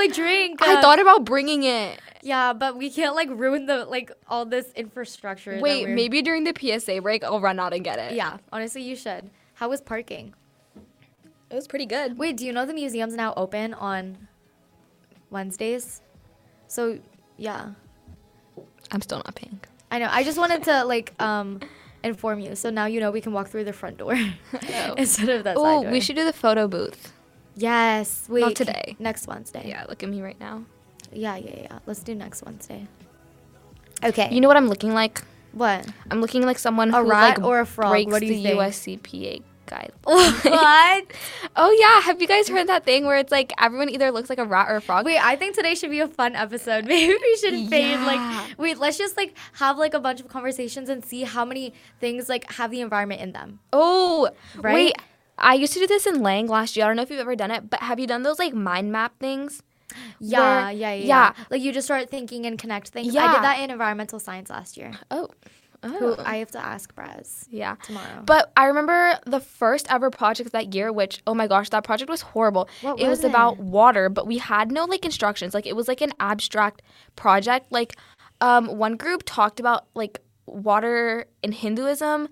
my drink. I thought about bringing it. Yeah, but we can't like ruin the like all this infrastructure. Wait, maybe during the PSA break, I'll run out and get it. Yeah, honestly, you should. How was parking? It was pretty good. Wait, do you know the museum's now open on Wednesdays? So, yeah. I'm still not paying. I know. I just wanted to like inform you. So now you know we can walk through the front door instead of that side Oh, door. we should do the photo booth. Yes. Wait. Not today. Next Wednesday. Yeah, look at me right now. Yeah. Let's do next Wednesday. Okay. You know what I'm looking like? What? I'm looking like someone A who rat like or a frog? breaks What do you the think? USCPA guide. What? Oh yeah, have you guys heard that thing where it's like everyone either looks like a rat or a frog? Wait, I think today should be a fun episode. Maybe we should fade Yeah. wait, let's just like have like a bunch of conversations and see how many things like have the environment in them. Oh, Right? wait. I used to do this in Lang last year. I don't know if you've ever done it, but have you done those like mind map things? Yeah, Where- yeah. Like you just start thinking and connect things. I Yeah. did that in environmental science last year. Oh. Who I have to ask Braz Yeah. tomorrow. But I remember the first ever project that year, which, oh my gosh, that project was horrible. What it was was it? about water, but we had no like instructions. Like it was like an abstract project. Like one group talked about like water in Hinduism.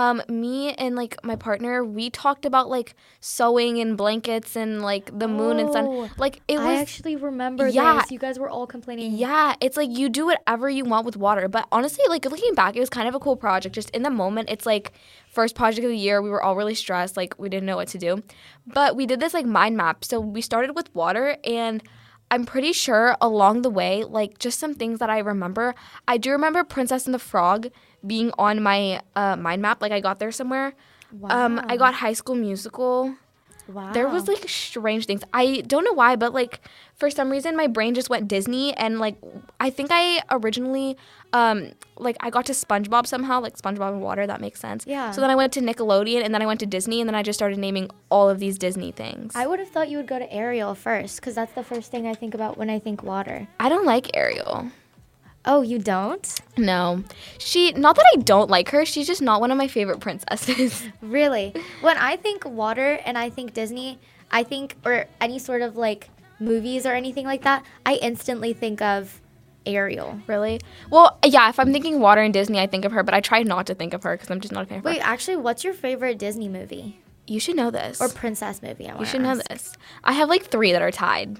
Me and like my partner, we talked about like sewing and blankets and like the moon and sun. Oh, Like it was I actually remember Yeah. this. You guys were all complaining. Yeah, it's like you do whatever you want with water. But honestly, like looking back, it was kind of a cool project. Just in the moment, it's like first project of the year. We were all really stressed. Like we didn't know what to do. But we did this like mind map. So we started with water, and I'm pretty sure along the way, like just some things that I remember. I do remember Princess and the Frog being on my mind map. Like I got there somewhere. Wow. I got High School Musical. Wow. There was like strange things. I don't know why, but like for some reason my brain just went Disney, and like I think I originally like I got to SpongeBob somehow, like SpongeBob and water. That makes sense. Yeah. So then I went to Nickelodeon, and then I went to Disney, and then I just started naming all of these Disney things. I would have thought you would go to Ariel first because that's the first thing I think about when I think water. I don't like Ariel. Oh, you don't? No, not that I don't like her. She's just not one of my favorite princesses. Really? When I think water and I think Disney, I think, or any sort of like movies or anything like that, I instantly think of Ariel. Really? Well, yeah. If I'm thinking water and Disney, I think of her, but I try not to think of her because I'm just not a fan of her. Wait, actually, what's your favorite Disney movie You should know this. or princess movie? You should know this. I have like 3 that are tied.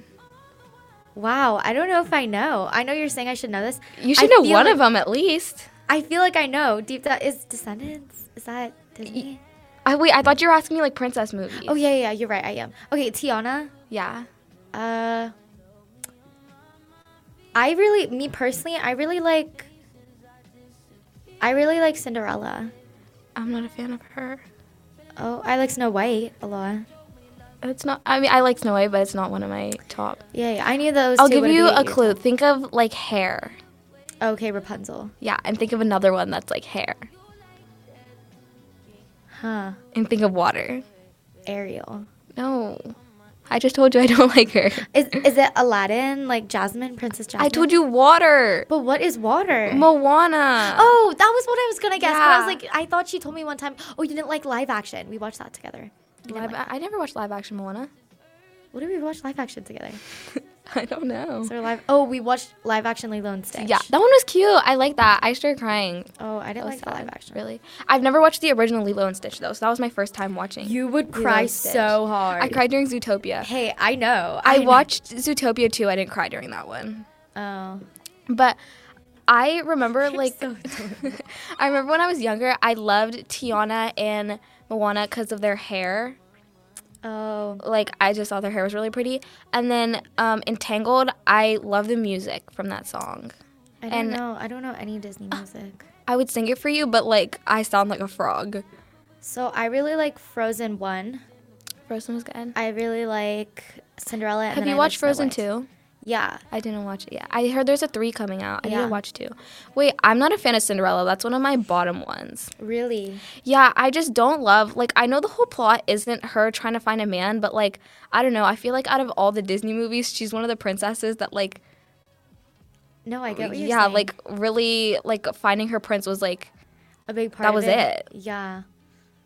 Wow, I don't know if I know. I know you're saying I should know this. You should I know feel one like- of them at least. I feel like I know. Deep down, is Descendants? Is that Disney? Wait, I thought you were asking me like princess movies. Oh yeah, you're right. I am. Okay, Tiana. Yeah. Me personally, I really like Cinderella. I'm not a fan of her. Oh, I like Snow White a lot. It's not. I mean, I like Snow White, but it's not one of my top. Yeah, I knew those. I'll two give would you be a your clue. top. Think of like hair. Okay, Rapunzel. Yeah, and think of another one that's like hair. Huh. And think of water. Ariel. No. I just told you I don't like her. Is it Aladdin? Like Jasmine, Princess Jasmine? I told you water. But what is water? Moana. Oh, that was what I was gonna guess. But I was Yeah. like, I thought she told me one time. Oh, you didn't like live action. We watched that together. You didn't like I never watched live action Moana. What did we watch live action together? I don't know. So live. Oh, we watched live action Lilo and Stitch. Yeah, that one was cute. I like that. I started crying. Oh, I That didn't was like the live sad. action. Really? I've never watched the original Lilo and Stitch though, so that was my first time watching. You would Lilo cry and Stitch. so hard. I cried during Zootopia. Hey, I know. I know. watched Zootopia too. I didn't cry during that one. Oh. But I remember like so adorable. I remember when I was younger, I loved Tiana and Moana because of their hair. Oh. Like I just thought their hair was really pretty. And then Entangled, I love the music from that song. I don't And- know. I don't know any Disney music. I would sing it for you, but like I sound like a frog. So I really like Frozen 1. Frozen was good. I really like Cinderella. And Have then you I watched like Snow Frozen White. 2? Yeah. I didn't watch it yet. I heard there's a 3 coming out. I need Yeah. to watch 2. Wait, I'm not a fan of Cinderella. That's one of my bottom ones. Really? Yeah, I just don't love, like, I know the whole plot isn't her trying to find a man, but, like, I don't know. I feel like out of all the Disney movies, she's one of the princesses that, like, No, I get what you're yeah, saying. like, really, like, finding her prince was, like, a big part that of was it. Yeah.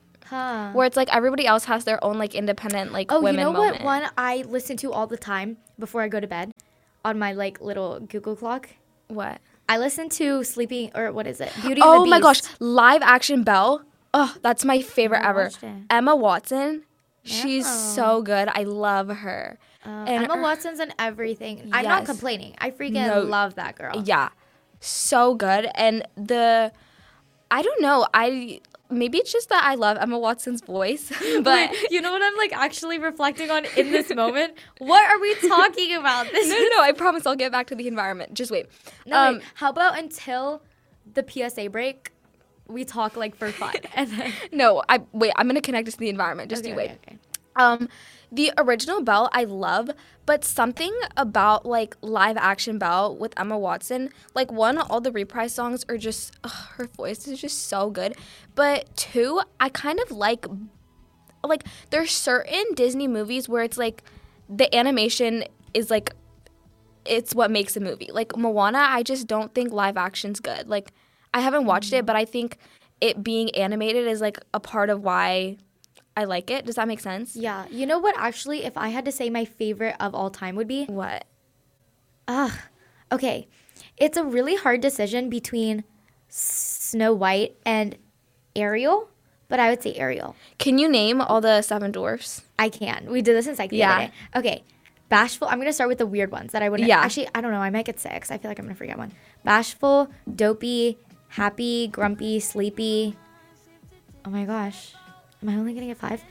Huh. where it's, like, everybody else has their own, like, independent, like, Oh, women you know moment. what one I listen to all the time? before I go to bed on my like little Google clock. What? I listen to Sleeping, or what is it? Beauty and the Oh Beast. my gosh, live action Belle. Oh, that's my favorite Never ever. watched it. Emma Watson. She's Oh. so good. I love her. And Emma Watson's in everything. I'm not Yes. complaining. I freaking No. love that girl. Yeah, so good. And I don't know. Maybe it's just that I love Emma Watson's voice, but Wait, you know what I'm like actually reflecting on in this moment? What are we talking about? This no. I promise I'll get back to the environment. Just wait. No, wait. How about until the PSA break, we talk like for fun, and then No, I'm gonna connect this to the environment. Just you wait. Okay. The original Belle I love, but something about like live action Belle with Emma Watson, like one, all the reprise songs are just her voice is just so good. But two, I kind of like there's certain Disney movies where it's like the animation is like it's what makes a movie. Like Moana, I just don't think live action's good. Like I haven't watched it, but I think it being animated is like a part of why I like it. Does that make sense? Yeah. You know what? Actually, if I had to say my favorite of all time would be, What? okay, it's a really hard decision between Snow White and Ariel, but I would say Ariel. Can you name all the seven dwarfs? I can. We did this in psych the other day. Okay. Bashful. I'm going to start with the weird ones that I wouldn't. Yeah. Actually, I don't know. I might get 6. I feel like I'm going to forget one. Bashful, Dopey, Happy, Grumpy, Sleepy. Oh my gosh. Am I only going to get 5?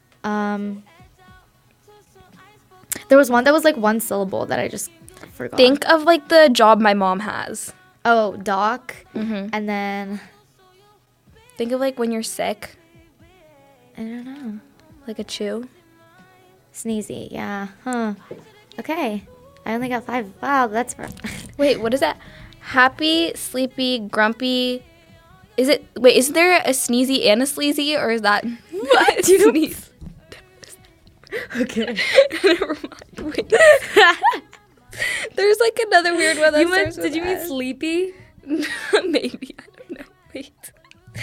There was one that was like one syllable that I just forgot. Think of like the job my mom has. Oh, Doc. Mm-hmm. And then, Think of like when you're sick, I don't know. like a chew. Sneezy. Yeah. Huh. Okay. I only got 5. Wow, that's rough. Wait, what is that? Happy, sleepy, grumpy. Is there a sneezy and a sleazy, or is that what? Do you know- Sneeze? Okay. Never mind. Wait. There's like another weird one that starts with Did you mean S. sleepy? Maybe. I don't know. Wait.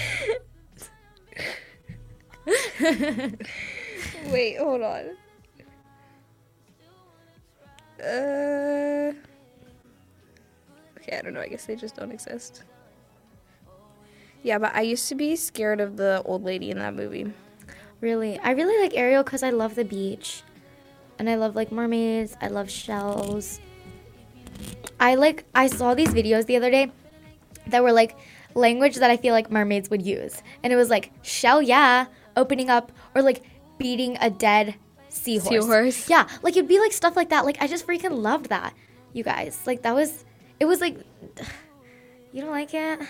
Wait, hold on. Okay, I don't know. I guess they just don't exist. Yeah, but I used to be scared of the old lady in that movie. Really? I really like Ariel because I love the beach. And I love like mermaids. I love shells. I saw these videos the other day that were like language that I feel like mermaids would use. And it was like shell, yeah, opening up, or like beating a dead seahorse. Seahorse? Yeah, like it'd be like stuff like that. Like I just freaking loved that, you guys. Like it was like, you don't like it?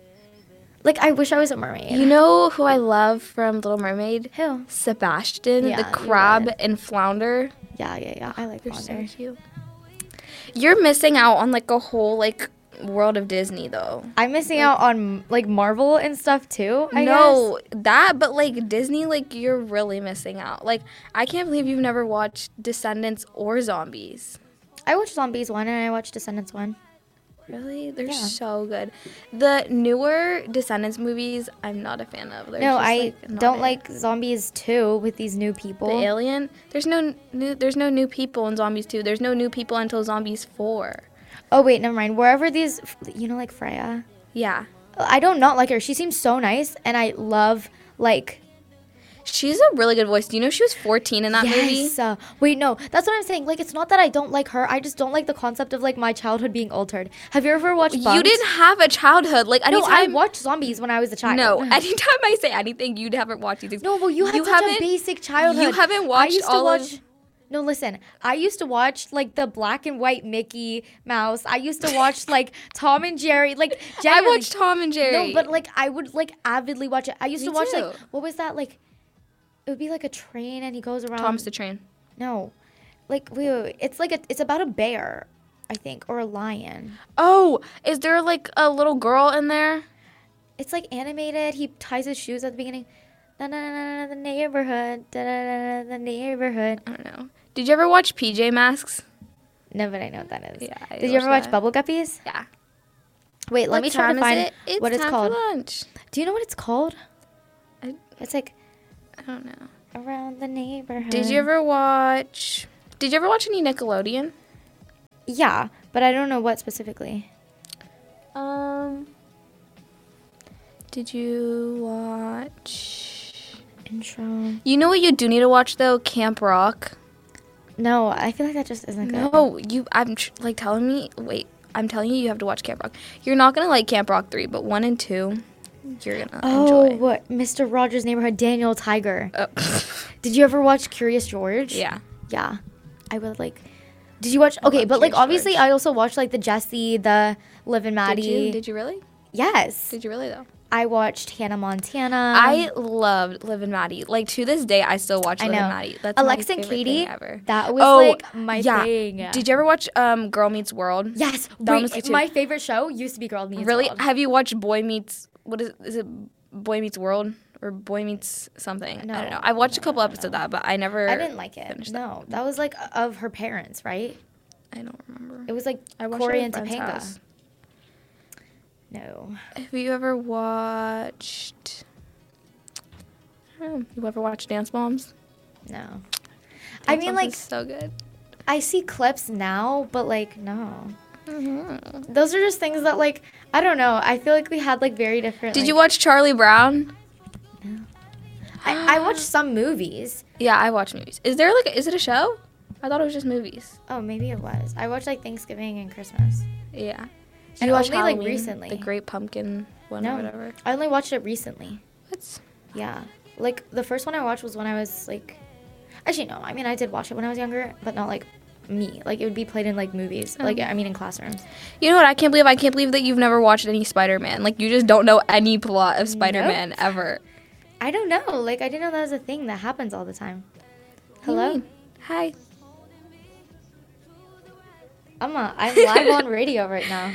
Like I wish I was a mermaid. You know who I love from Little Mermaid? Who? Sebastian, Yeah, the you're crab right. and flounder. Yeah. I like They're so Flounder. cute. You're missing out on like a whole like world of Disney though. I'm missing out on like Marvel and stuff too. I No, that, but like Disney, like you're really missing out. Like I can't believe you've never watched Descendants or Zombies. guess. I watched Zombies 1 and I watched Descendants 1. Really? They're Yeah. so good. The newer Descendants movies, I'm not a fan of. They're No, just, I like, not don't it. like Zombies 2 with these new people. The Alien. There's no new people in Zombies 2. There's no new people until Zombies 4. Oh wait, never mind. Wherever these, you know, like Freya. Yeah. I don't not like her. She seems so nice, and I love like. She's a really good voice. Do you know she was 14 in that movie? Yes. Wait, no, that's what I'm saying. Like, it's not that I don't like her. I just don't like the concept of like my childhood being altered. Have you ever watched? You Bugs? didn't have a childhood. Like No, anytime. I watched Zombies when I was a child. No, anytime I say anything, you haven't watched these things. No, well, you had such a haven't- basic childhood. You haven't I watched used to all watch. of. No, listen. I used to watch like the black and white Mickey Mouse. I used to watch like Tom and Jerry. Like I genuinely- watched Tom and Jerry. No, but like I would like avidly watch it. I used Me to watch too. like what was that like? It would be like a train and he goes around. Tom's the Train. No, like wait. It's about a bear, I think, or a lion. Oh, is there like a little girl in there? It's like animated. He ties his shoes at the beginning. Na na na na na, the neighborhood. Da da da da, the neighborhood. I don't know. Did you ever watch PJ Masks? No, but I know what that is. Yeah, I Did you ever watch watched that. Bubble Guppies? Yeah. Wait, let me try to find It's what it's time called. For lunch. Do you know what it's called? I- It's like I don't know. around the neighborhood. Did you ever watch Did you ever watch any Nickelodeon? Yeah, but I don't know what specifically. Did you watch? Intro. You know what you do need to watch though? Camp Rock. No, I feel like that just isn't good. No, I'm telling me. Wait, I'm telling you have to watch Camp Rock. You're not gonna like Camp Rock 3, but 1 and 2, you're gonna enjoy. What? Mr. Rogers' Neighborhood, Daniel Tiger. Oh. Did you ever watch Curious George? Yeah. Yeah. I would like. Did you watch? Okay, but like Curious obviously George. I also watched like the Jessie, the Liv and Maddie. Did you really? Yes. Did you really though? I watched Hannah Montana. I loved Liv and Maddie. Like to this day, I still watch I Liv know. and Maddie. That's Alexa my and favorite Katie. thing ever. That was like my thing. Did you ever watch Girl Meets World? Yes. That Wait, was good too. my favorite show used to be Girl Meets Really? World. Have you watched Boy Meets? What is it? Boy Meets World or Boy Meets something? No. I don't know. I watched a couple episodes of that, but I never. I didn't like it. finished No, that was like of her parents, right? I don't remember. It was like I watched Corey it and at a friend's Topanga. house. No. Have you ever watched? You ever watched Dance Moms? No. Dance I mean, Moms like, is so good. I see clips now, but like, no. Mm-hmm. Those are just things that, like, I don't know. I feel like we had like very different. Did like, you watch Charlie Brown? I watched some movies. Yeah, I watch movies. Is it a show? I thought it was just movies. Oh, maybe it was. I watched like Thanksgiving and Christmas. Yeah. Did And you watch only, like, Halloween? recently. The Great Pumpkin one No, or whatever. I only watched it recently. What? Yeah, like the first one I watched was when I was like, actually no, I mean I did watch it when I was younger, but not like me. Like it would be played in like movies, like I mean in classrooms. You know what? I can't believe that you've never watched any Spider-Man. Like you just don't know any plot of Spider-Man ever. I don't know. Like I didn't know that was a thing that happens all the time. Hello. Hi. I'm live on radio right now.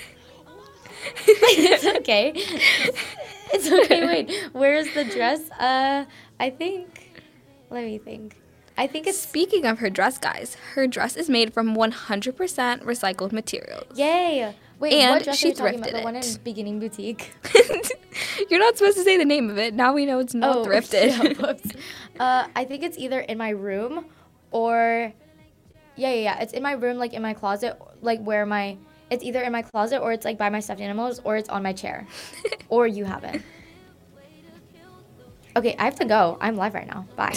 It's okay. It's okay. Wait, where's the dress? I think. Let me think. I think it's. Speaking of her dress, guys, her dress is made from 100% recycled materials. Yay! Wait, And what dress she are you talking about? thrifted The one in it. Beginning Boutique. You're not supposed to say the name of it. Now we know it's not thrifted. Yeah, whoops. I think it's either in my room or. Yeah. It's in my room, like in my closet, like where my. It's either in my closet or it's like by my stuffed animals or it's on my chair. Or you have it. Okay, I have to go. I'm live right now. Bye.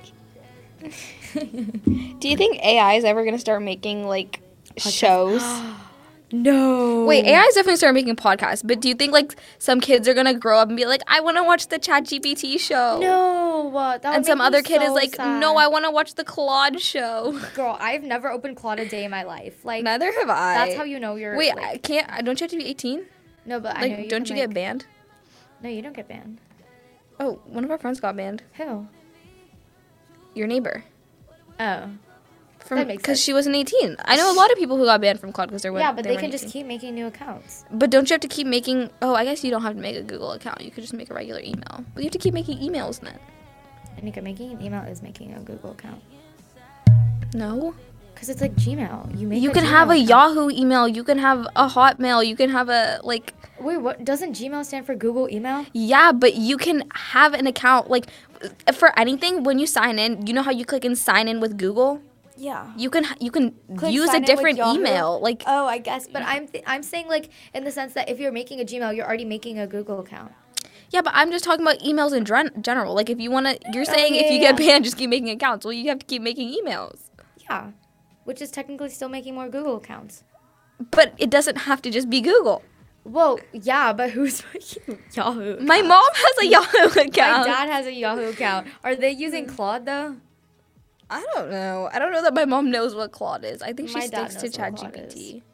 Do you think AI is ever going to start making, like, shows? No. Wait, AI is definitely starting making podcasts, but do you think, like, some kids are going to grow up and be like, I want to watch the ChatGPT show? No. That would And some make me other kid is so like, sad. no, I want to watch the Claude show. Girl, I've never opened Claude a day in my life. Like, Neither have I. that's how you know you're. Wait, like, I can't. Don't you have to be 18? no, but I know Like, you don't can, you get like- banned? No, you don't get banned. Oh, one of our friends got banned. Who? Your neighbor. Oh. From That makes because sense. she wasn't 18. I know a lot of people who got banned from Claude because Yeah, but they can weren't just 18. keep making new accounts. But don't you have to keep making? Oh, I guess you don't have to make a Google account. You could just make a regular email. But you have to keep making emails then. And you can making an email is making a Google account. No. Because it's like Gmail. You can Gmail have a account. Yahoo email. You can have a Hotmail. You can have a like. Wait, what? Doesn't Gmail stand for Google email? Yeah, but you can have an account like for anything when you sign in. You know how you click and sign in with Google? Yeah. You can Click use sign a in with different Yahoo? email. Like Oh, I guess. But I'm saying like in the sense that if you're making a Gmail, you're already making a Google account. yeah, but I'm just talking about emails in general. Like if you want to, you're saying yeah, if you yeah, get banned, just keep making accounts. Well, you have to keep making emails. Yeah. Which is technically still making more Google accounts. But it doesn't have to just be Google. Well, yeah, but who's making Yahoo? My mom has a Yahoo account. My dad has a Yahoo account. Are they using Claude though? I don't know. I don't know that my mom knows what Claude is. I think she My dad sticks to knows what Claude ChatGPT.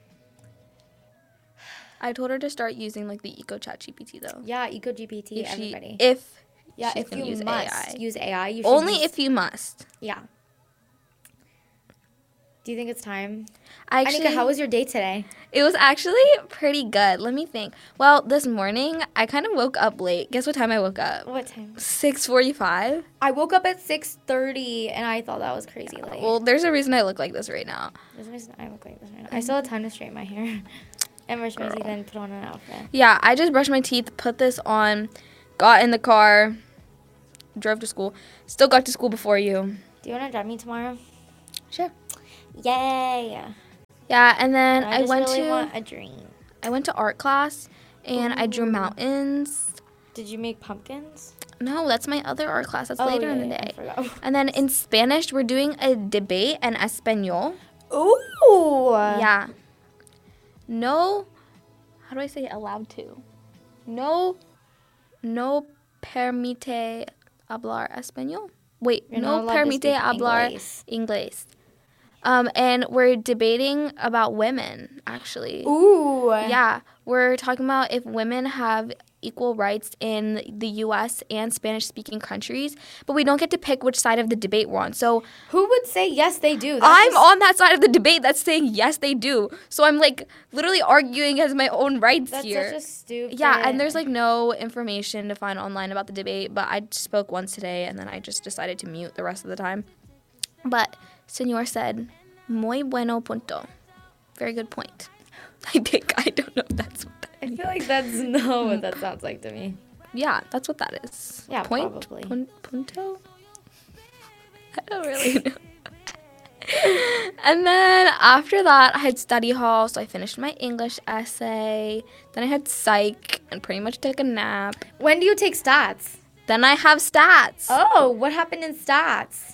I told her to start using like the Eco ChatGPT though. Yeah, EcoGPT, If she- everybody. if yeah, she if can you use must AI. use AI, you should Only use- if you must. Yeah. Do you think it's time? Actually, Anika, how was your day today? it was actually pretty good. Let me think. Well, this morning I kind of woke up late. Guess what time I woke up? What time? 6:45. I woke up at 6:30 and I thought that was crazy late. Well, there's a reason I look like this right now. There's a reason I look like this right now. I still had time to straighten my hair and brush my teeth and put on an outfit. Yeah, I just brushed my teeth, put this on, got in the car, drove to school. Still got to school before you. Do you want to drive me tomorrow? Sure. Yay. Yeah, and then I just really want a drink. I went to art class and I drew mountains. Did you make pumpkins? No, that's my other art class. That's later in the day. I forgot. And then in Spanish, we're doing a debate in Espanol. Ooh. Yeah. No, how do I say allowed to? No permite hablar español. Wait, You're no not allowed to permite speak hablar inglés. And we're debating about women, actually. Ooh. Yeah, we're talking about if women have equal rights in the U.S. and Spanish-speaking countries, but we don't get to pick which side of the debate we're on. So who would say yes, they do? I'm on that side of the debate that's saying yes, they do. So I'm like literally arguing as my own rights here. That's such a stupid. Yeah, and there's like no information to find online about the debate, but I spoke once today and then I just decided to mute the rest of the time. But Senor said, muy bueno punto. Very good point. I think, I don't know if that's what that I feel like that's not what that sounds like to me. Yeah, that's what that is. Yeah, point? probably. Punto? I don't really know. And then after that, I had study hall, so I finished my English essay. Then I had psych and pretty much took a nap. When do you take stats? Then I have stats. Oh, what happened in stats?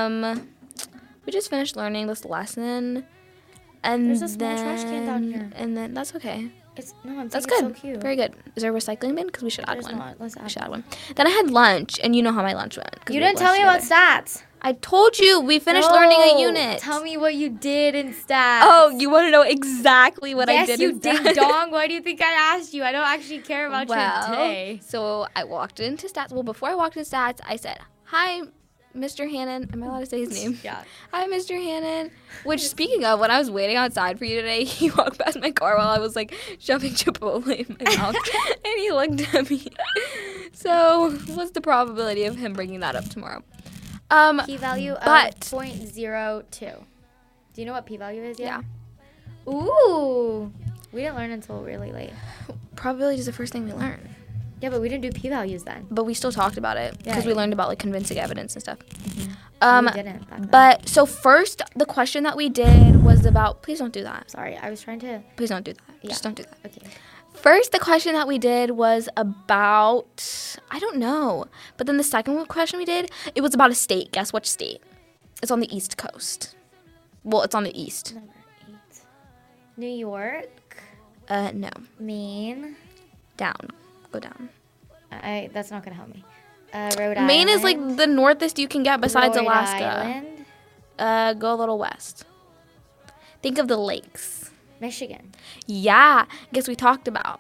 We just finished learning this lesson. And There's a small trash can down here. And then that's okay. That's good. so cute. Very good. Is there a recycling bin? Because we should add There's one. not. Let's We add should add one. Then I had lunch, and you know how my lunch went. 'cause You we had didn't tell lunch me about together. stats. I told you we finished learning a unit. Tell me what you did in stats. Oh, you want to know exactly what I did? Yes, you in ding stats? dong. Why do you think I asked you? I don't actually care about your day. So I walked into stats. Well, before I walked into stats, I said, "Hi, Mr. Hannon." Am I allowed to say his name? Yeah. Hi, Mr. Hannon. Which, speaking of, when I was waiting outside for you today, he walked past my car while I was like shoving Chipotle in my mouth, and he looked at me. So, what's the probability of him bringing that up tomorrow? P-value of but- 0.02. Do you know what p-value is yet? Yeah. Ooh. We didn't learn until really late. Probability is the first thing we learn. Yeah, but we didn't do p-values then. But we still talked about it because Yeah. we learned about like convincing evidence and stuff. We didn't back then. But so first, the question that we did was about. Please don't do that. Sorry, I was trying to... Please don't do that. Yeah. Just don't do that. Okay. First, the question that we did was about, I don't know. But then the second question we did, it was about a state. Guess which state? It's on the East Coast. Well, it's on the East. Number 8. New York. No. Maine. Down. Go down. That's not going to help me. Rhode Island. Maine is like the northest you can get besides Rhode Alaska. Island. Go a little west. Think of the lakes. Michigan. Yeah. Guess we talked about.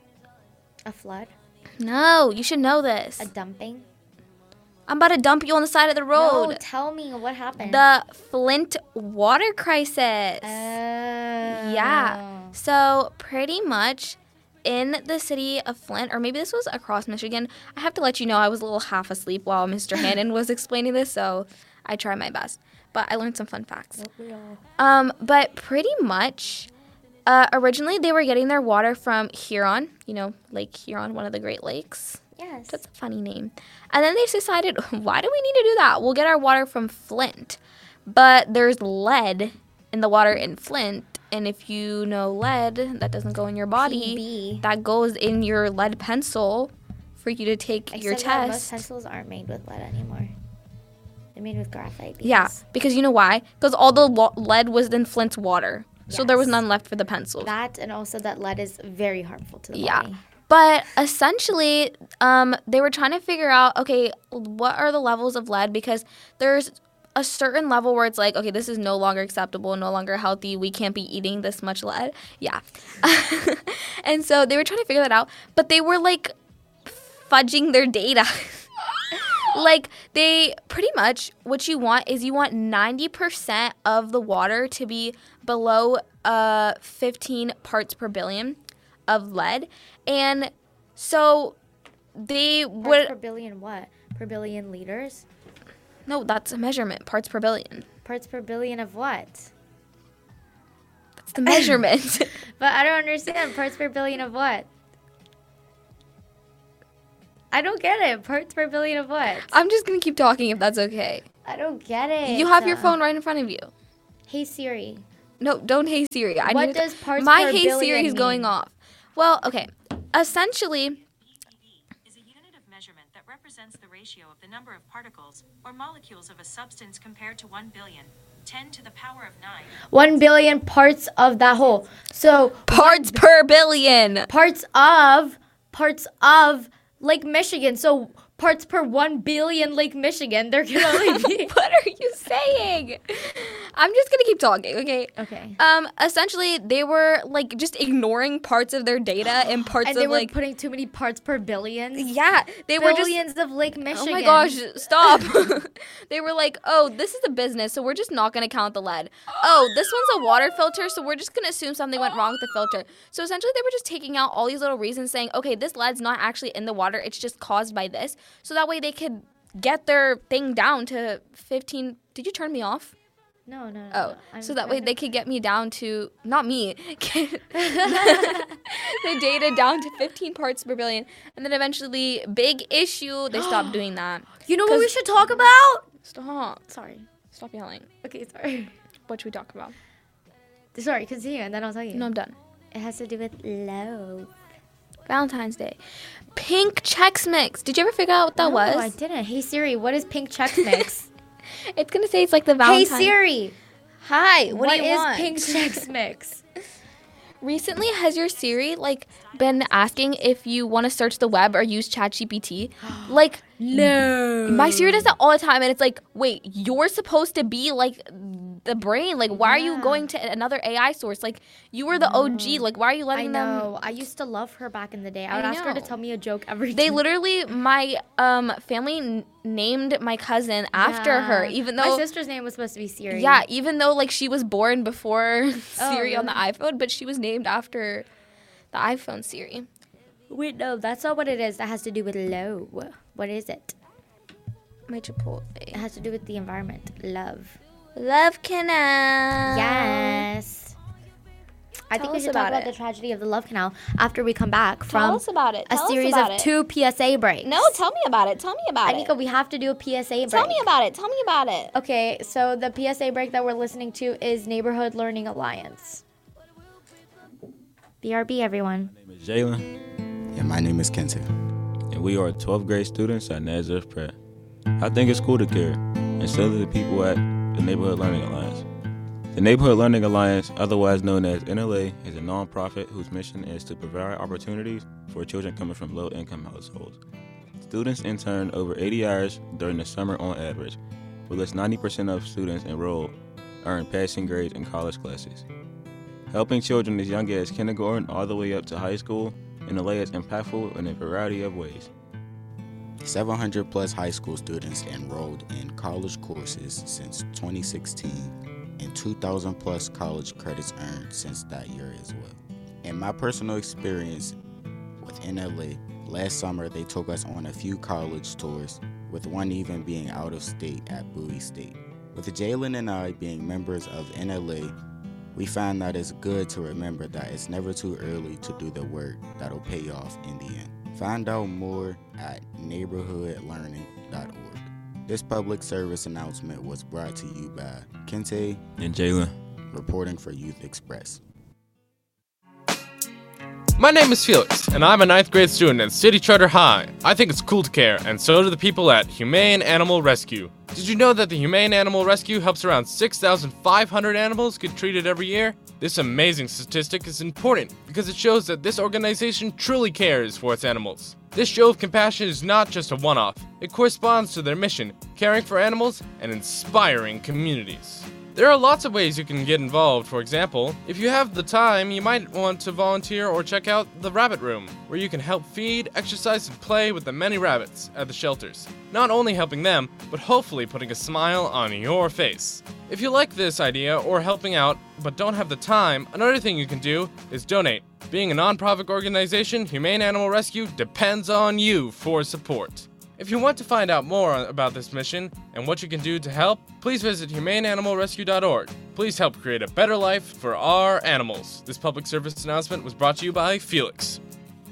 A flood. No, you should know this. A dumping. I'm about to dump you on the side of the road. No, tell me what happened. The Flint water crisis. Yeah. So pretty much in the city of Flint, or maybe this was across Michigan. I have to let you know I was a little half asleep while Mr. Hannon was explaining this, so I tried my best. But I learned some fun facts. But pretty much, originally they were getting their water from Huron, Lake Huron, one of the Great Lakes. Yes. That's a funny name. And then they decided, why do we need to do that? We'll get our water from Flint. But there's lead in the water in Flint. And if you know lead, that doesn't go in your body. PB. That goes in your lead pencil for you to take your Except that most test. pencils aren't made with lead anymore. They're made with graphite. Yeah, because you know why? Because all the lead was in Flint's water. So there was Yes. none left for the pencils. That and also that lead is very harmful to the Yeah. body. But essentially, they were trying to figure out, okay, what are the levels of lead? Because there's a certain level where it's like, okay, this is no longer acceptable, no longer healthy. We can't be eating this much lead. Yeah. And so they were trying to figure that out. But they were like fudging their data. Like they pretty much what you want is you want 90% of the water to be below 15 parts per billion of lead. And so they Parts per billion what? Per billion liters? No, that's a measurement. Parts per billion. Parts per billion of what? That's the measurement. But I don't understand. Parts per billion of what? I don't get it. Parts per billion of what? I'm just going to keep talking if that's okay. I don't get it. You have your phone right in front of you. Hey Siri. No, don't Hey Siri. What does parts My per Hey billion Siri is going mean? off. Well, okay. Essentially, Is a unit of measurement that represents the ratio of the number of particles or molecules of a substance compared to 1 billion, 10 to the power of 9. 1 billion parts of that whole. So parts per billion. parts of Lake Michigan. So parts per 1 billion Lake Michigan. There can only be. What are you saying? I'm just gonna keep talking, okay? Okay. Essentially, they were like just ignoring parts of their data and parts And of they were like. putting too many parts per billion. Yeah, they were just. Billions of Lake Michigan. Oh my gosh, stop. They were like, oh, this is a business, so we're just not going to count the lead. Oh, this one's a water filter, so we're just going to assume something went wrong with the filter. So essentially, they were just taking out all these little reasons saying, okay, this lead's not actually in the water, it's just caused by this. So that way they could get their thing down to 15. Did you turn me off? No. Oh, I'm so that way trying they could get me down to, not me, get the data down to 15 parts per billion. And then eventually, big issue, they stopped doing that. You know what we 'Cause- should talk about? Stop. Sorry. Stop yelling. Okay, sorry. What should we talk about? Sorry, continue, and then I'll tell you. No, I'm done. It has to do with love. Valentine's Day. Pink Chex Mix. Did you ever figure out what that No, was? I didn't. Hey Siri, what is pink Chex Mix? It's going to say it's like the Hey Valentine. Siri, Hi, what what do you is want? pink Chex Mix? Recently, has your Siri like been asking if you want to search the web or use ChatGPT? Like, No. my Siri does that all the time, and it's like, wait, you're supposed to be like the brain. Like, why are you Yeah. going to another AI source? Like, you were the OG. Like, why are you I letting them? know. I used to love her back in the day. I would I ask her to know. tell me a joke every They day. literally, my family named my cousin after her, Yeah. even my though sister's name was supposed to be Siri. yeah, even though like she was born before Siri on the really? iPhone, but she was named after the iPhone Siri. Wait, no, that's not what it is. That has to do with love. What is it? My Chipotle. It has to do with the environment. Love. Love Canal. Yes. I Tell think we us should talk about about it. the tragedy of the Love Canal after we come back Tell from us about it. a Tell us series about of it. 2 PSA breaks. No, tell me about it. Tell me about Anika, we have to do a PSA break. Tell me about it. Tell me about it. Okay, so the PSA break that we're listening to is Neighborhood Learning Alliance. BRB, everyone. My name is Jalen, And my name is Kenton. and we are 12th grade students at Nazareth Prep. I think it's cool to care, and so do the people at the Neighborhood Learning Alliance. The Neighborhood Learning Alliance, otherwise known as NLA, is a nonprofit whose mission is to provide opportunities for children coming from low-income households. Students intern over 80 hours during the summer on average, with us 90% of students enrolled earn passing grades in college classes. Helping children as young as kindergarten all the way up to high school, NLA is impactful in a variety of ways. 700 plus high school students enrolled in college courses since 2016, and 2,000 plus college credits earned since that year as well. In my personal experience with NLA, last summer they took us on a few college tours, with one even being out of state at Bowie State. With Jalen and I being members of NLA, we find that it's good to remember that it's never too early to do the work that'll pay off in the end. Find out more at neighborhoodlearning.org. This public service announcement was brought to you by Kente, And Jalen. reporting for Youth Express. My name is Felix, and I'm a 9th grade student at City Charter High. I think it's cool to care, and so do the people at Humane Animal Rescue. Did you know that the Humane Animal Rescue helps around 6,500 animals get treated every year? This amazing statistic is important because it shows that this organization truly cares for its animals. This show of compassion is not just a one-off. It corresponds to their mission, caring for animals and inspiring communities. There are lots of ways you can get involved. For example, if you have the time, you might want to volunteer or check out the Rabbit Room, where you can help feed, exercise, and play with the many rabbits at the shelters. Not only helping them, but hopefully putting a smile on your face. If you like this idea or helping out, but don't have the time, another thing you can do is donate. Being a non-profit organization, Humane Animal Rescue depends on you for support. If you want to find out more about this mission and what you can do to help, please visit humaneanimalrescue.org. Please help create a better life for our animals. This public service announcement was brought to you by Felix.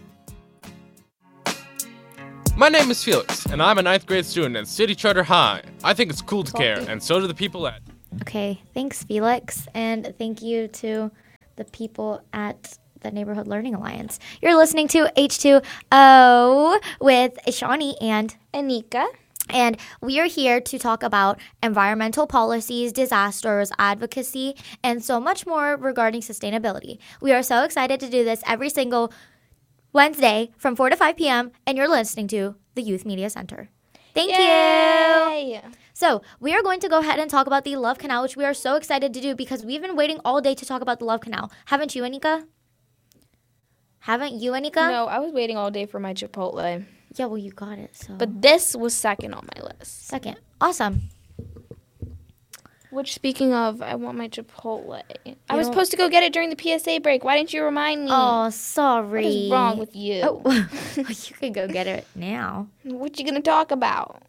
My name is Felix, and I'm a 9th grade student at City Charter High. I think it's cool to care, and so do the people at Okay, thanks, Felix. And thank you to the people at the Neighborhood Learning Alliance. You're listening to H2O with Shawnee and Anika. And we are here to talk about environmental policies, disasters, advocacy, and so much more regarding sustainability. We are so excited to do this every single Wednesday from 4 to 5 p.m. And you're listening to the Youth Media Center. Thank you. Yay! So we are going to go ahead and talk about the Love Canal, which we are so excited to do because we've been waiting all day to talk about the Love Canal. Haven't you, Anika? Haven't you, Anika? No, I was waiting all day for my Chipotle. Yeah, well, you got it. So. But this was second on my list. Second. Awesome. Which, speaking of, I want my Chipotle. I was don't- supposed to go get it during the PSA break. Why didn't you remind me? Oh, sorry. What is wrong with you? Oh, you can go get it now. What you gonna talk about?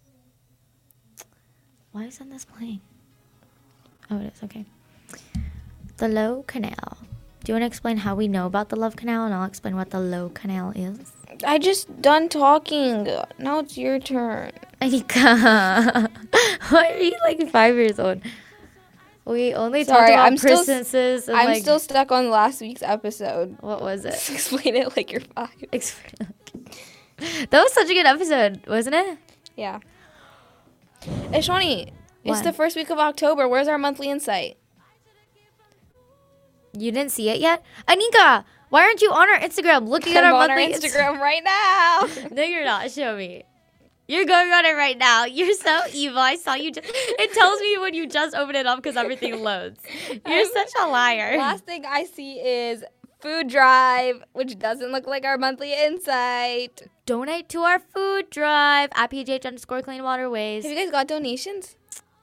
Why isn't this playing? Oh, it is. Okay. The Low Canal. Do you want to explain how we know about the Love Canal, and I'll explain what the Low Canal is? I just done talking. Now it's your turn. Anika, why are you like 5 years old? We only Sorry, talked about I'm still- princesses and I'm like, still stuck on last week's episode. what was it? Explain it like you're 5. That was such a good episode, wasn't it? Yeah. Hey, Shawnee, it's What? the first week of October. Where's our monthly insight? You didn't see it yet? Anika, why aren't you on our Instagram looking at I'm our on our monthly Instagram right now. No, you're not. Show me. You're going on it right now. You're so evil. I saw you. It tells me when you just open it up because everything loads. You're such a liar. Last thing I see is food drive, which doesn't look like our monthly insight. Donate to our food drive at PGH_Clean Waterways. Have you guys got donations?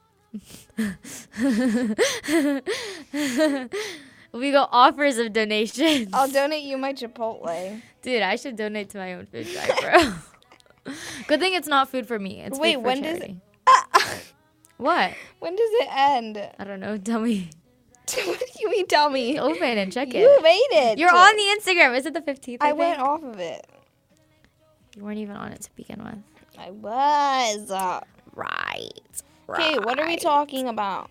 We got offers of donations. I'll donate you my Chipotle. Dude, I should donate to my own food drive, bro. Good thing it's not food for me. It's Wait, food for when does charity. What? When does it end? I don't know. Tell me. What do you mean? Tell me. Open and check You it. made it. You're on the Instagram. Is it the 15th? I think? went off of it. You weren't even on it to begin with. I was. Right. Okay, what are we talking about?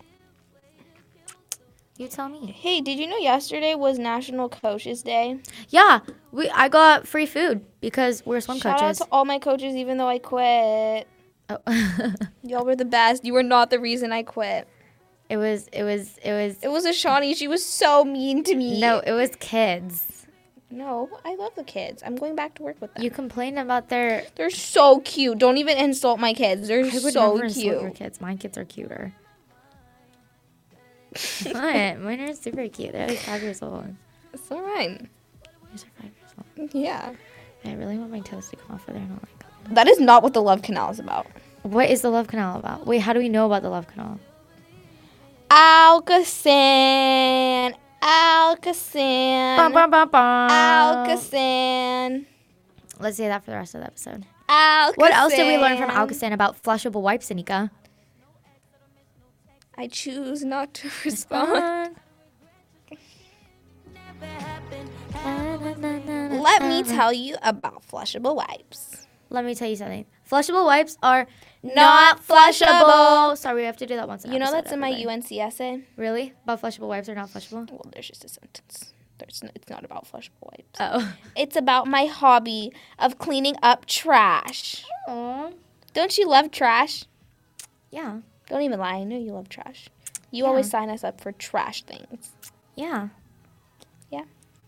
You tell me. Hey, did you know yesterday was National Coaches Day? Yeah, I got free food because we're swim Shout coaches. out to all my coaches, even though I quit. Oh. Y'all were the best. You were not the reason I quit. It was. It was a Shawnee. She was so mean to me. No, it was kids. No, I love the kids. I'm going back to work with them. You complained about their. They're so cute. Don't even insult my kids. They're I would so never insult your cute. kids. My kids are cuter. What? Mine are super cute. They're like 5 years old. It's all right. Yours are 5 years old. Yeah. I really want my toes to come off, but they're not like. That is not what the Love Canal is about. What is the Love Canal about? Wait, how do we know about the Love Canal? Alcazan. Bum, bum, bum, bum. Alcazan. Let's say that for the rest of the episode. Alcazan. What else did we learn from Alcazan about flushable wipes, Anika? I choose not to respond. Let me tell you about flushable wipes. Let me tell you something. Flushable wipes are Not flushable. Sorry, we have to do that once. an You know episode, that's in my everybody. UNC essay? Really? About flushable wipes are not flushable? Well, there's just a sentence. It's not about flushable wipes. Oh. It's about my hobby of cleaning up trash. Aw. Don't you love trash? Yeah. Don't even lie. I know you love trash. You Yeah. always sign us up for trash things. Yeah. Yeah.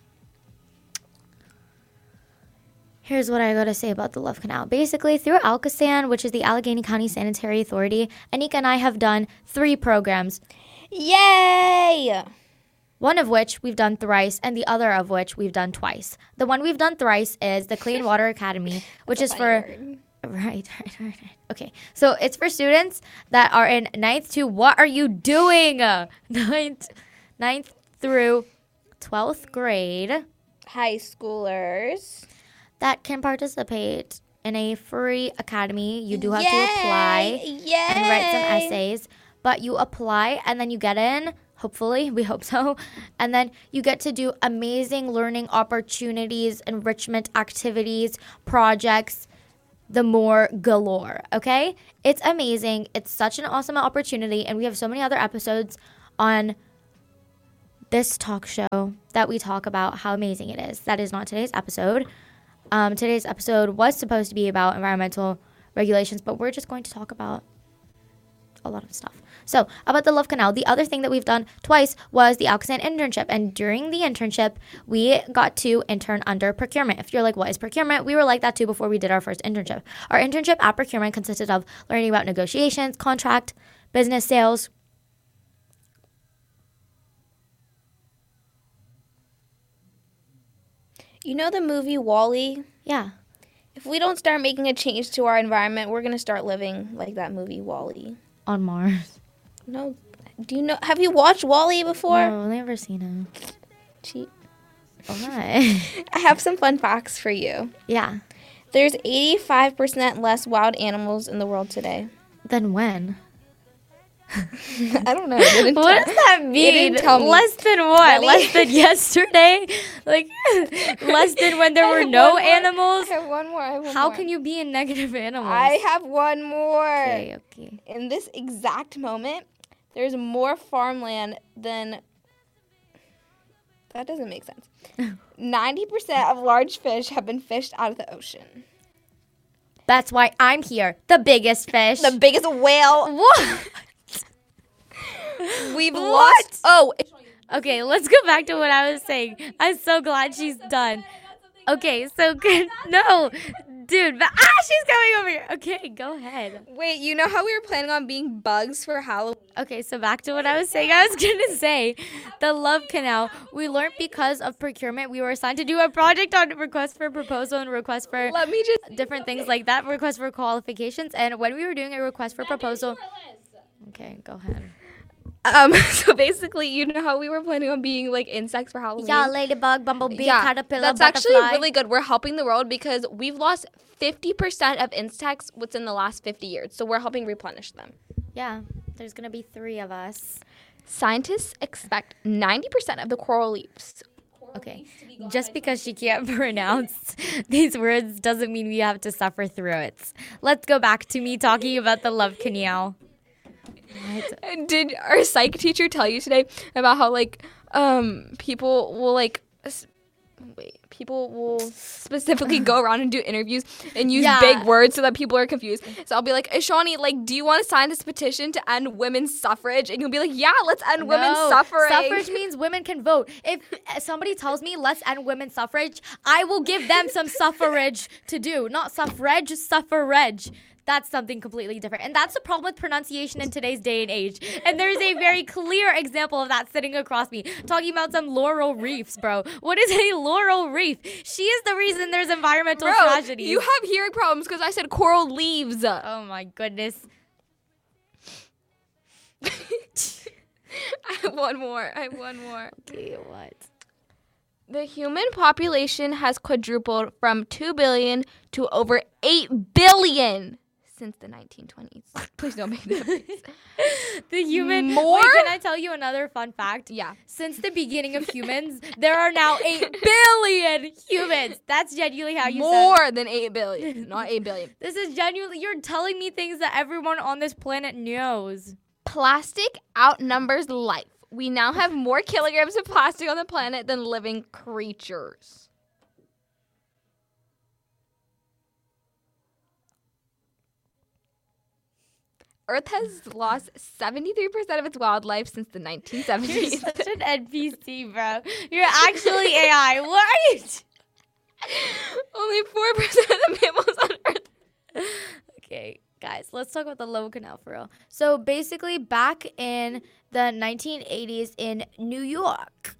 Here's what I gotta say about the Love Canal. Basically, through Alcazan, which is the Allegheny County Sanitary Authority, Anika and I have done 3 programs. Yay! One of which we've done thrice, and the other of which we've done twice. The one we've done thrice is the Clean Water Academy, which is for... Right. Okay, so it's for students that are in 9th to... What are you doing? 9th through 12th grade High schoolers. that can participate in a free academy. You do have to apply Yay! and write some essays, but you apply and then you get in. Hopefully, we hope so. And then you get to do amazing learning opportunities, enrichment activities, projects, the more galore, okay? It's amazing. It's such an awesome opportunity, and we have so many other episodes on this talk show that we talk about how amazing it is. That is not today's episode. Today's episode was supposed to be about environmental regulations, but we're just going to talk about a lot of stuff. So, about the Love Canal, the other thing that we've done twice was the Alcosan internship. And during the internship, we got to intern under procurement. If you're like, what is procurement? We were like that too before we did our first internship. Our internship at procurement consisted of learning about negotiations, contract, business sales. You know the movie WALL-E? Yeah. If we don't start making a change to our environment, we're going to start living like that movie WALL-E. On Mars. No. Do you know? Have you watched WALL-E before? No, I've never seen it. Cheat. Why? I have some fun facts for you. Yeah. There's 85% less wild animals in the world today. Then when? I don't know. What does that mean? didn't tell me. Less than what? Ready? Less than yesterday? Like, less than when there were no animals? I have one more. How can you be in negative animals? I have one more. Okay. In this exact moment, there's more farmland than... That doesn't make sense. 90% of large fish have been fished out of the ocean. That's why I'm here. The biggest fish. The biggest whale. What? We've What? lost... Oh, Okay, let's go back to what I was saying. I'm so glad she's done. Okay, so good. No, dude. But, she's coming over here. Okay, go ahead. wait, you know how we were planning on being bugs for Halloween? Okay, so back to what I was saying. I was going to say the Love Canal. We learned because of procurement. We were assigned to do a project on request for proposal and request for Let me just... different things like that, request for qualifications. And when we were doing a request for proposal. Okay, go ahead. So basically, you know how we were planning on being like insects for Halloween? Yeah, ladybug, bumblebee, caterpillar, that's butterfly. actually really good. We're helping the world because we've lost 50% of insects within the last 50 years. So we're helping replenish them. Yeah, there's going to be 3 of us. Scientists expect 90% of the coral reefs. Okay, just because she can't pronounce these words doesn't mean we have to suffer through it. Let's go back to me talking about the Love Canal. What? Did our psych teacher tell you today about how like people will specifically go around and do interviews and use big words so that people are confused? So I'll be like, Shawnee, like, do you want to sign this petition to end women's suffrage? And you'll be like, yeah, let's end women's suffrage. Suffrage means women can vote. If somebody tells me let's end women's suffrage, I will give them some suffrage to do. Not suffrage, suffrage. That's something completely different. And that's the problem with pronunciation in today's day and age. And there's a very clear example of that sitting across me, talking about some laurel reefs, bro. What is a laurel reef? She is the reason there's environmental tragedies. You have hearing problems because I said coral leaves. Oh my goodness. I have one more. Okay, what? The human population has quadrupled from 2 billion to over 8 billion since the 1920s. Please don't make that face. The human... More? Wait, can I tell you another fun fact? Yeah. Since the beginning of humans, there are now 8 billion humans. That's genuinely how you said More than 8 billion, not 8 billion. This is genuinely... You're telling me things that everyone on this planet knows. Plastic outnumbers life. We now have more kilograms of plastic on the planet than living creatures. Earth has lost 73% of its wildlife since the 1970s. You're such an NPC, bro. You're actually AI. What are you... Only 4% of the mammals on Earth. Okay, guys, let's talk about the Love Canal for real. So basically, back in the 1980s in New York,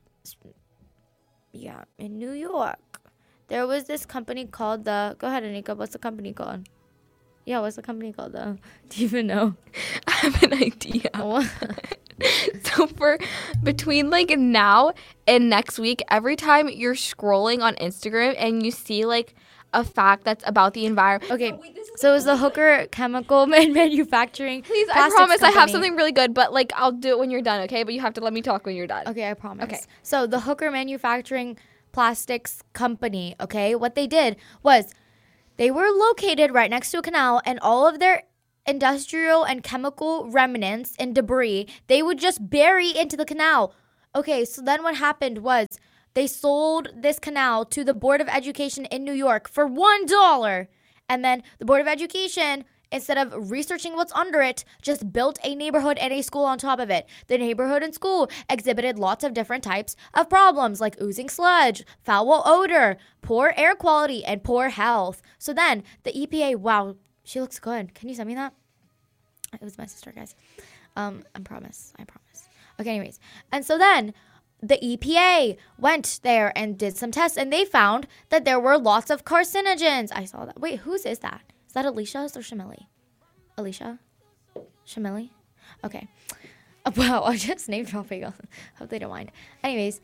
there was this company called the... Go ahead, Anika. What's the company called? Yeah, what's the company called, though? Do you even know? I have an idea. What? So for between like now and next week, every time you're scrolling on Instagram and you see like a fact that's about the environment. Okay, so it was the Hooker Chemical Manufacturing. Please, I Plastics promise I have Company. something really good, but like I'll do it when you're done, okay? But you have to let me talk when you're done. Okay, I promise. Okay. So the Hooker Manufacturing Plastics Company, okay, what they did was They were located right next to a canal, and all of their industrial and chemical remnants and debris, they would just bury into the canal. Okay, so then what happened was they sold this canal to the Board of Education in New York for $1. And then the Board of Education, instead of researching what's under it, just built a neighborhood and a school on top of it. The neighborhood and school exhibited lots of different types of problems like oozing sludge, foul odor, poor air quality, and poor health. So then the EPA, wow, she looks good. Can you send me that? It was my sister, guys. I promise. Okay, anyways. And so then the EPA went there and did some tests, and they found that there were lots of carcinogens. I saw that. Wait, whose is that? Is that Alicia's or Shamili? Alicia? Shamili? Okay. Wow, I just name dropping. Hope they don't mind. Anyways,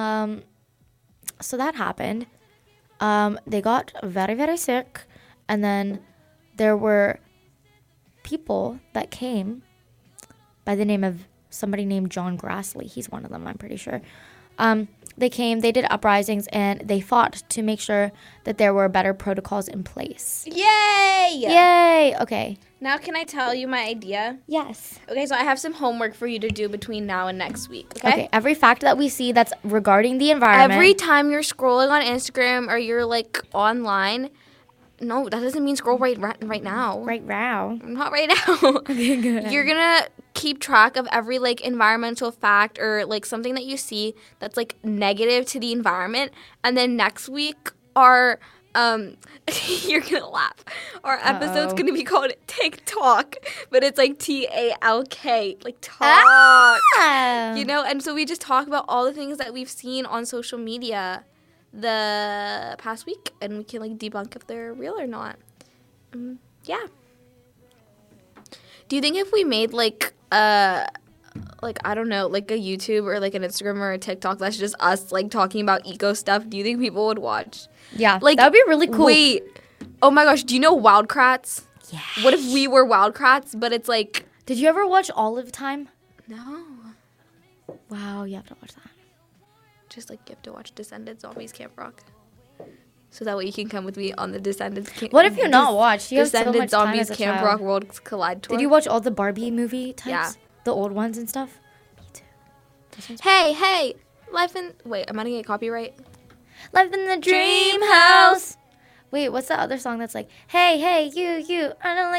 so that happened. They got very, very sick, and then there were people that came by the name of somebody named John Grassley. He's one of them, I'm pretty sure. They came, they did uprisings, and they fought to make sure that there were better protocols in place. Yay! Yay! Okay. Now can I tell you my idea? Yes. Okay, so I have some homework for you to do between now and next week, okay? Every fact that we see that's regarding the environment. Every time you're scrolling on Instagram or you're, like, online, no, that doesn't mean scroll right now. Right now. Not right now. Okay, good. You're gonna keep track of every like environmental fact or like something that you see that's like negative to the environment, and then next week our you're gonna laugh. Our episode's gonna be called TikTok, but it's like TALK, like talk. You know, and so we just talk about all the things that we've seen on social media the past week, and we can like debunk if they're real or not. Yeah. Do you think if we made like I don't know, like a YouTube or like an Instagram or a TikTok that's just us like talking about eco stuff, do you think people would watch? Yeah, Like that would be really cool. Wait. Oh my gosh, do you know Wildcrats? Yeah. What if we were Wildcrats, but it's like Did you ever watch Olive Time? no. Wow, you have to watch that. Just like you have to watch Descendants Zombies Camp Rock. So that way you can come with me on the Descendants What if you're not watched? You have so Descendants much time Zombies as a Camp child. Rock Worlds Collide tour. Did you watch all the Barbie movie types? Yeah. The old ones and stuff? Me too. Hey, life in wait, am I gonna get copyright? Life in the dream house. Wait, what's that other song that's like, hey, you, I don't